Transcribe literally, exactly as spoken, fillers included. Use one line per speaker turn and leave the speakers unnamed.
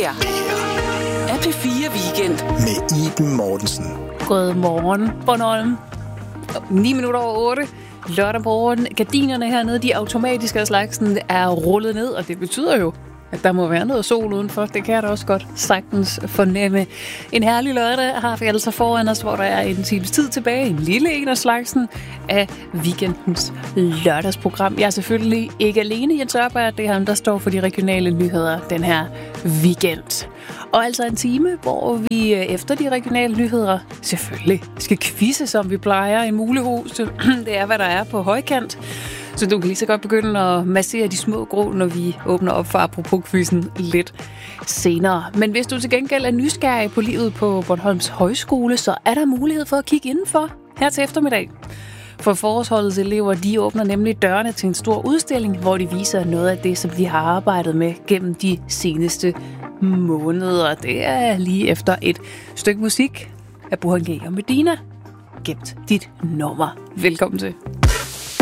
her er P fire Weekend
med Iben Mortensen.
Godmorgen, Bornholm. ni minutter over otte. Lørdag morgen. Gardinerne hernede, de automatiske af slagsen, er rullet ned, og det betyder jo, at der må være noget sol udenfor. Det kan jeg da også godt sagtens fornemme. En herlig lørdag har vi altså foran os, hvor der er en times tid tilbage. En lille en af slagsen af weekendens lørdagsprogram. Jeg er selvfølgelig ikke alene, Jens Ørberg. Det er ham, der står for de regionale nyheder den her weekend. Og altså en time, hvor vi efter de regionale nyheder selvfølgelig skal quizze, som vi plejer i Mulehus. Det er, hvad der er på højkant. Så du kan lige så godt begynde at massere de små grå, når vi åbner op for apropos-quizzen lidt senere. Men hvis du til gengæld er nysgerrig på livet på Bornholms Højskole, så er der mulighed for at kigge indenfor her til eftermiddag. For forårsholdets elever, de åbner nemlig dørene til en stor udstilling, hvor de viser noget af det, som de har arbejdet med gennem de seneste måneder. Det er lige efter et stykke musik af Burhan G og Medina. Gemt dit nummer. Velkommen til.